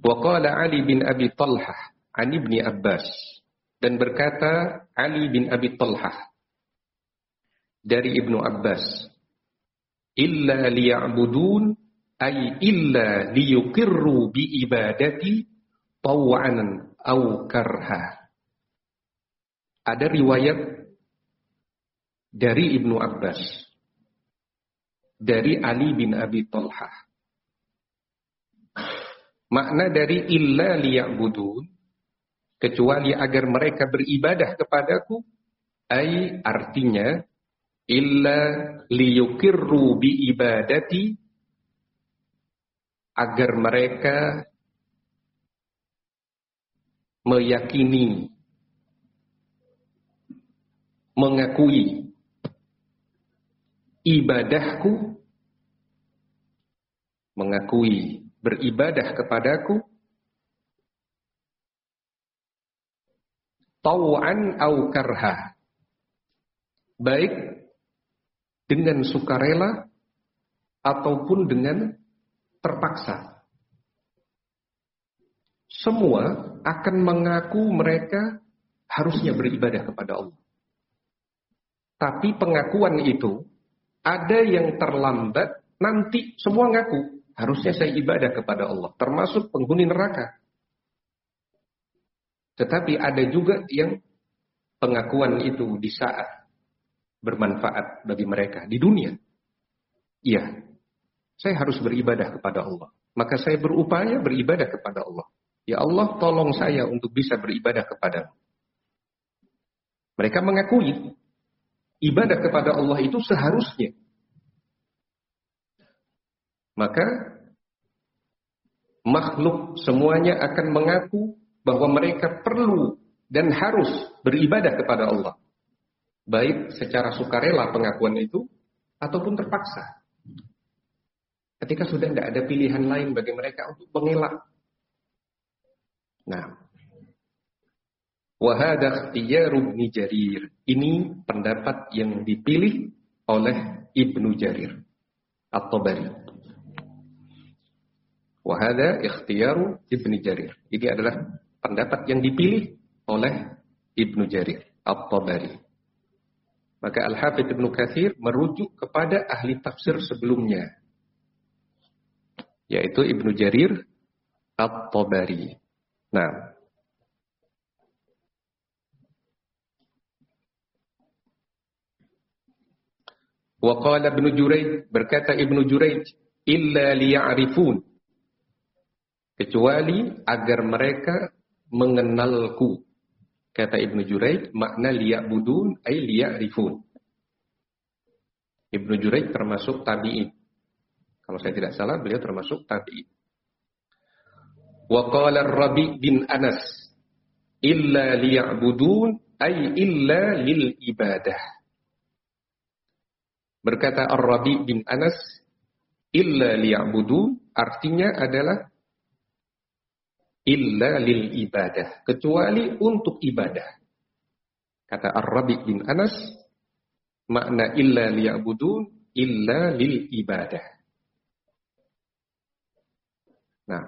Wa qala Ali bin Abi Talhah an Ibni Abbas, dan berkata Ali bin Abi Talhah dari Ibnu Abbas, illa liya'budun ay illa liyuqirru bi ibadati taw'an aw karha. Ada riwayat dari Ibnu Abbas dari Ali bin Abi Talhah. Makna dari illa liya'budun, kecuali agar mereka beribadah kepadaku, ay artinya illa liyukirru bi ibadati, agar mereka meyakini, mengakui ibadahku, mengakui beribadah kepadaku, taw'an au karha, baik dengan sukarela ataupun dengan terpaksa. Semua akan mengaku mereka harusnya beribadah kepada Allah. Tapi pengakuan itu ada yang terlambat, nanti semua ngaku harusnya saya ibadah kepada Allah, termasuk penghuni neraka. Tetapi ada juga yang pengakuan itu di saat bermanfaat bagi mereka di dunia. Iya, saya harus beribadah kepada Allah, maka saya berupaya beribadah kepada Allah. Ya Allah, tolong saya untuk bisa beribadah kepadamu. Mereka mengakui ibadah kepada Allah itu seharusnya. Maka makhluk semuanya akan mengaku bahwa mereka perlu dan harus beribadah kepada Allah, baik secara sukarela pengakuan itu ataupun terpaksa. Ketika sudah tidak ada pilihan lain bagi mereka untuk mengelak. Nah, wa hadha ikhtiyaru Ibnu Jarir. Ini pendapat yang dipilih oleh Ibnu Jarir At-Tabari. Wa hadha ikhtiyaru Ibnu Jarir. Ini adalah pendapat yang dipilih oleh Ibnu Jarir At-Tabari. Maka Al-Hafidz Ibnu Katsir merujuk kepada ahli tafsir sebelumnya, yaitu Ibnu Jarir At-Tabari. Nah, wa qala Ibnu Jurayj, berkata Ibnu Jurayj, illa liya'rifun, kecuali agar mereka mengenalku. Kata Ibnu Jurayj, makna liya'budun ay liya'rifun. Ibnu Jurayj termasuk tabi'in. Kalau saya tidak salah, beliau termasuk tabi'in. Wa qala Ar-Rabi' bin Anas, illa liya'budun ay illa lil ibadah. Berkata Ar-Rabi' bin Anas, illa liya'budun artinya adalah illa lil ibadah, kecuali untuk ibadah. Kata Ar-Rabi' bin Anas, makna illa liya'budun illa lil ibadah. Nah,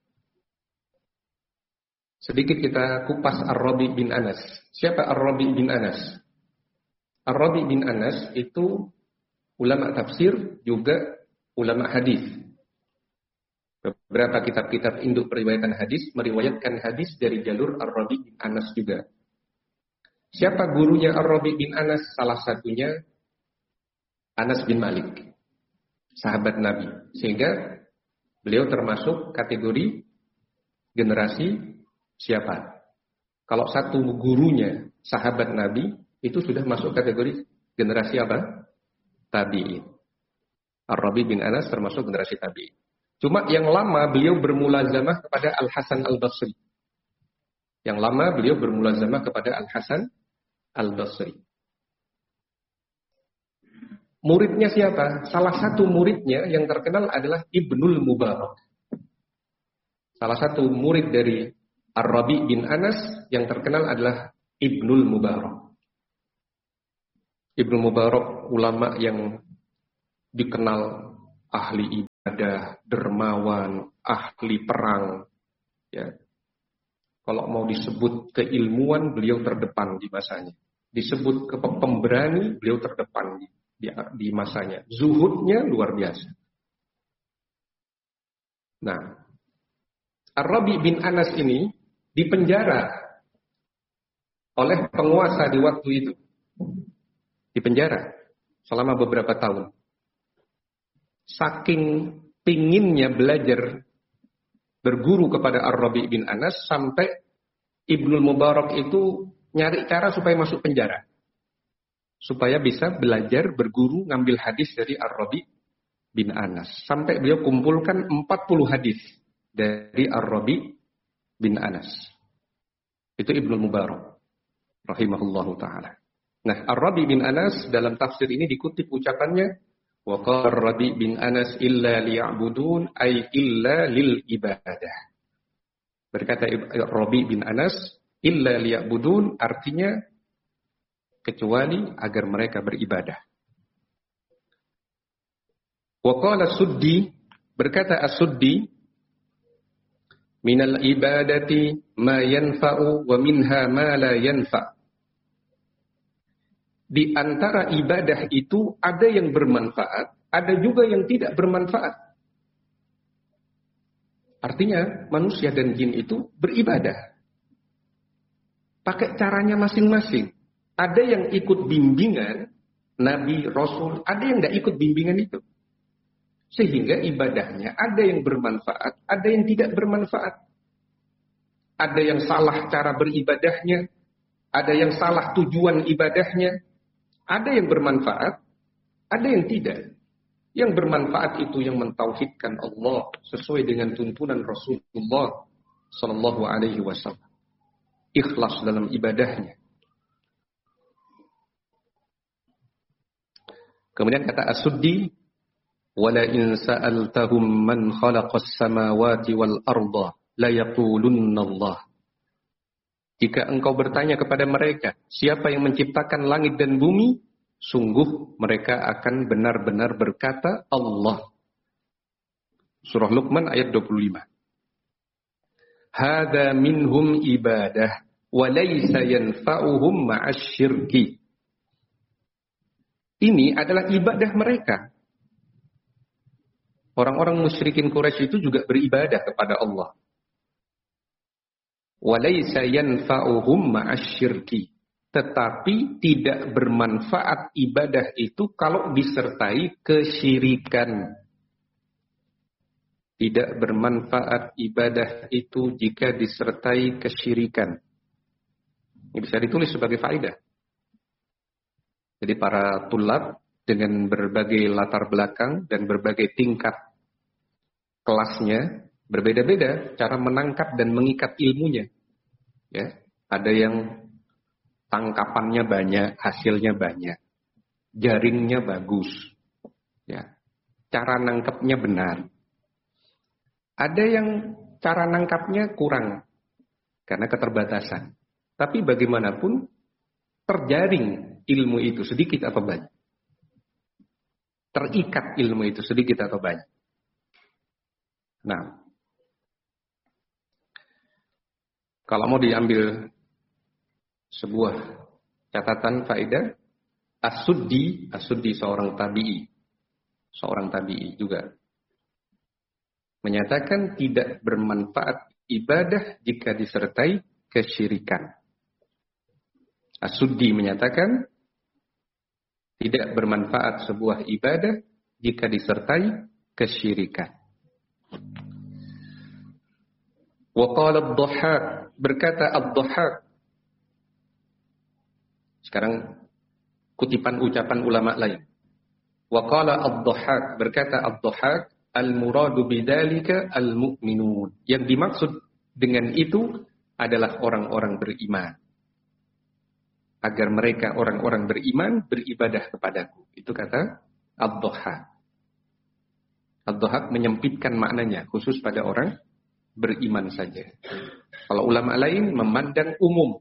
sedikit kita kupas Ar-Rabi' bin Anas. Siapa Ar-Rabi' bin Anas? Ar-Rabi' bin Anas itu ulama tafsir, juga ulama hadis. Beberapa kitab-kitab induk periwayatan hadis meriwayatkan hadis dari jalur Ar-Rabi' bin Anas juga. Siapa gurunya Ar-Rabi' bin Anas? Salah satunya Anas bin Malik, sahabat Nabi. Sehingga beliau termasuk kategori generasi siapa? Kalau satu gurunya sahabat Nabi, itu sudah masuk kategori generasi apa? Tabi'in. Ar-Rabi' bin Anas termasuk generasi tabi'in. Cuma yang lama beliau bermulazamah kepada Al-Hasan Al-Basri. Yang lama beliau bermulazamah kepada Al-Hasan Al-Basri. Muridnya siapa? Salah satu muridnya yang terkenal adalah Ibnul Mubarak. Salah satu murid dari Ar-Rabi' bin Anas yang terkenal adalah Ibnul Mubarak. Ibnu Mubarak ulama yang dikenal ahli ibadah, dermawan, ahli perang, Ya. Kalau mau disebut keilmuan, beliau terdepan di masanya. Disebut pemberani, beliau terdepan di masanya. Zuhudnya luar biasa. Nah, Ar-Rabi bin Anas ini dipenjara oleh penguasa di waktu itu. Dipenjara selama beberapa tahun. Saking pinginnya belajar berguru kepada Ar-Rabi bin Anas sampai Ibnul Mubarak itu nyari cara supaya masuk penjara. Supaya bisa belajar berguru ngambil hadis dari Ar-Rabi bin Anas. Sampai beliau kumpulkan 40 hadis dari Ar-Rabi bin Anas. Itu Ibnul Mubarak rahimahullahu ta'ala. Nah, Ar-Rabi bin Anas dalam tafsir ini dikutip ucapannya, wa qala Ar-Rabi bin Anas illa liya'budun ay illa lil ibadah. Berkata Ar-Rabi bin Anas illa liya'budun artinya kecuali agar mereka beribadah. Wa qala Suddi, berkata As-Suddi, minal ibadati ma yanfa'u wa minha ma la yanfa'. Di antara ibadah itu ada yang bermanfaat, ada juga yang tidak bermanfaat. Artinya manusia dan jin itu beribadah. Pakai caranya masing-masing. Ada yang ikut bimbingan Nabi, Rasul, ada yang tidak ikut bimbingan itu. Sehingga ibadahnya ada yang bermanfaat, ada yang tidak bermanfaat. Ada yang salah cara beribadahnya, ada yang salah tujuan ibadahnya. Ada yang bermanfaat, ada yang tidak. Yang bermanfaat itu yang mentauhidkan Allah sesuai dengan tuntunan Rasulullah sallallahu alaihi wasallam. Ikhlas dalam ibadahnya. Kemudian kata As-Suddi, wala in sa'altahum man khalaqas samawati wal arda la yaqulunna Allah. Jika engkau bertanya kepada mereka, siapa yang menciptakan langit dan bumi, sungguh mereka akan benar-benar berkata Allah. Surah Luqman ayat 25. Hada minhum ibadah wa laysa yanfa'uhum ma'asyirki. Ini adalah ibadah mereka. Orang-orang musyrikin Quraisy itu juga beribadah kepada Allah. Walaysa yanfa'uhum ma'asyirki. Tetapi tidak bermanfaat ibadah itu kalau disertai kesyirikan. Tidak bermanfaat ibadah itu jika disertai kesyirikan. Ini bisa ditulis sebagai faedah. Jadi para tulab dengan berbagai latar belakang dan berbagai tingkat kelasnya berbeda-beda cara menangkap dan mengikat ilmunya. Ya, ada yang tangkapannya banyak, hasilnya banyak, jaringnya bagus, ya, cara nangkapnya benar. Ada yang cara nangkapnya kurang karena keterbatasan. Tapi bagaimanapun terjaring ilmu itu sedikit atau banyak, terikat ilmu itu sedikit atau banyak. Nah, kalau mau diambil sebuah catatan faedah, As-Suddi seorang tabi'i juga menyatakan tidak bermanfaat ibadah jika disertai kesyirikan. As-Suddi menyatakan tidak bermanfaat sebuah ibadah jika disertai kesyirikan. Wa qala ad-Dhahhak, berkata ad-Dhahhak. Sekarang kutipan ucapan ulama lain. Wa qala ad-Dhahhak, berkata ad-Dhahhak, al-muradu bidzalika al-mu'minun. Yang dimaksud dengan itu adalah orang-orang beriman. Agar mereka orang-orang beriman beribadah kepadaku. Itu kata ad-Dhahhak. Ad-Dhahhak menyempitkan maknanya khusus pada orang beriman saja. Kalau ulama lain memandang umum.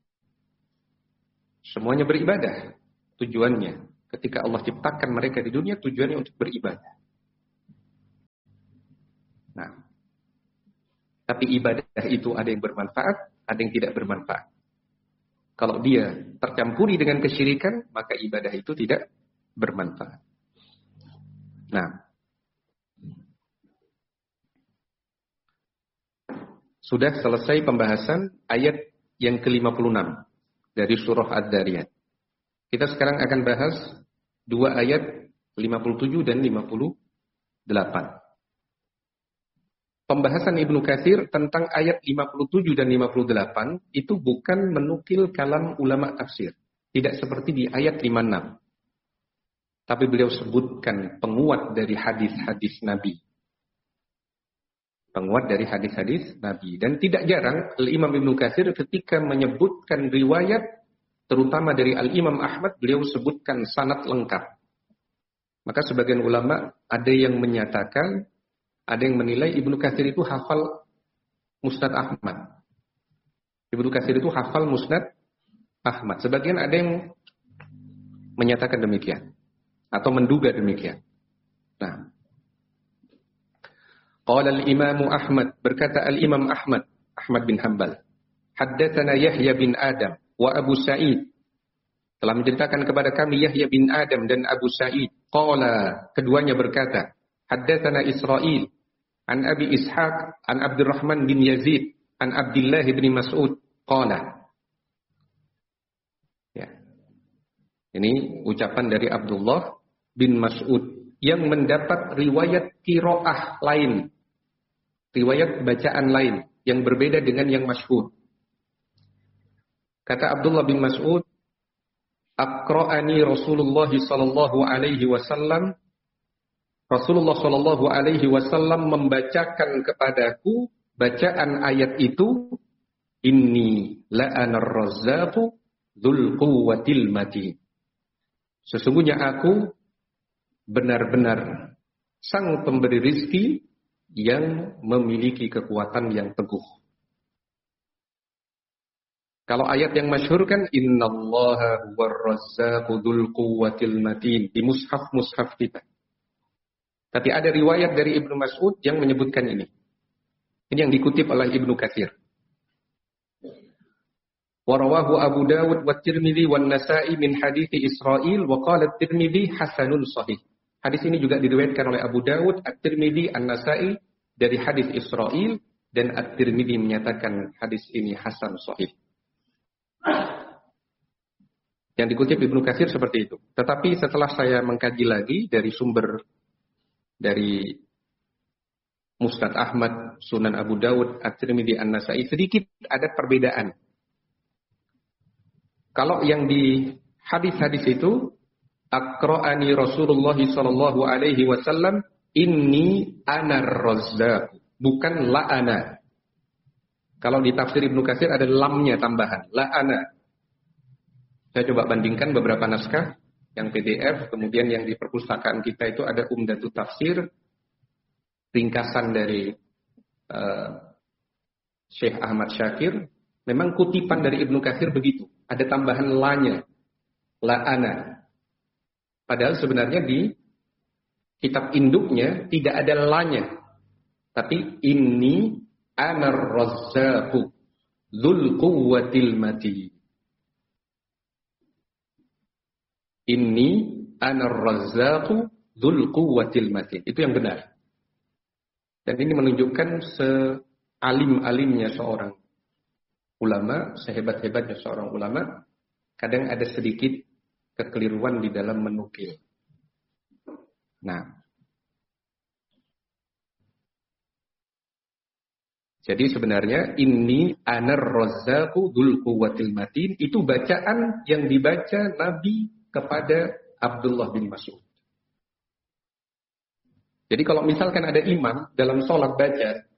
Semuanya beribadah. Tujuannya. Ketika Allah ciptakan mereka di dunia, tujuannya untuk beribadah. Nah. Tapi ibadah itu ada yang bermanfaat, ada yang tidak bermanfaat. Kalau dia tercampuri dengan kesyirikan, maka ibadah itu tidak bermanfaat. Nah, sudah selesai pembahasan ayat yang ke-56 dari surah Ad-Dariyat. Kita sekarang akan bahas dua ayat 57 dan 58. Pembahasan Ibnu Katsir tentang ayat 57 dan 58 itu bukan menukil kalam ulama tafsir. Tidak seperti di ayat 56. Tapi beliau sebutkan penguat dari hadis-hadis Nabi. Penguat dari hadis-hadis Nabi. Dan tidak jarang Al-Imam Ibnu Katsir ketika menyebutkan riwayat terutama dari Al-Imam Ahmad, beliau sebutkan sanad lengkap. Maka sebagian ulama ada yang menyatakan, ada yang menilai Ibnu Katsir itu hafal Musnad Ahmad. Ibnu Katsir itu hafal Musnad Ahmad. Sebagian ada yang menyatakan demikian. Atau menduga demikian. Nah, qala al-Imam Ahmad, berkata Al-Imam Ahmad bin Hanbal, haddatsana Yahya bin Adam wa Abu Sa'id, telah menceritakan kepada kami Yahya bin Adam dan Abu Sa'id. Qala, keduanya berkata, haddatsana Israil an Abi Ishaq an Abdurrahman bin Yazid an Abdullah bin Mas'ud qala. Ya. Ini ucapan dari Abdullah bin Mas'ud yang mendapat riwayat qiraah lain, riwayat bacaan lain yang berbeda dengan yang masyhur. Kata Abdullah bin Mas'ud, aqra'ani Rasulullah sallallahu alaihi wasallam, Rasulullah sallallahu alaihi wasallam membacakan kepadaku bacaan ayat itu, inni la'anar razzaqu dzul quwwatil matin. Sesungguhnya aku benar-benar sang pemberi rizki yang memiliki kekuatan yang teguh. Kalau ayat yang masyhur kan innallaha huwar razzaqu dzul quwwatil matin di mushaf kita. Tapi ada riwayat dari Ibnu Mas'ud yang menyebutkan ini. Ini yang dikutip oleh Ibnu Katsir. Wa rawahu Abu Dawud wa Tirmidzi wan Nasa'i min hadits Israil wa qala Tirmidzi hasanun sahih. Hadis ini juga diriwayatkan oleh Abu Dawud, At-Tirmidzi, An-Nasa'i dari hadis Israil, dan At-Tirmidzi menyatakan hadis ini hasan sahih. Yang dikutip Ibnu Katsir seperti itu. Tetapi setelah saya mengkaji lagi dari sumber dari Musnad Ahmad, Sunan Abu Dawud, At-Tirmidzi, An-Nasa'i, sedikit ada perbedaan. Kalau yang di hadis-hadis itu, aqra'ani Rasulullah sallallahu alaihi wasallam, inni anar razzaq, bukan la'ana. Kalau di tafsir Ibnu Katsir ada lamnya tambahan, la'ana. Saya coba bandingkan beberapa naskah yang PDF, kemudian yang di perpustakaan kita itu ada Umdatut Tafsir, ringkasan dari Syekh Ahmad Syakir. Memang kutipan dari Ibnu Katsir begitu, ada tambahan la-nya, la'ana. Padahal sebenarnya di kitab induknya tidak ada la-nya, tapi inni anar razzaqu dzul quwwatil matin. Inni anar razzaqu dzul quwwatil matin. Itu yang benar. Dan ini menunjukkan sealim-alimnya seorang ulama, sehebat-hebatnya seorang ulama, kadang ada sedikit kekeliruan di dalam menukil. Nah, jadi sebenarnya ini anar razzaqu dzul quwwatil matin itu bacaan yang dibaca Nabi kepada Abdullah bin Mas'ud. Jadi kalau misalkan ada imam dalam sholat baca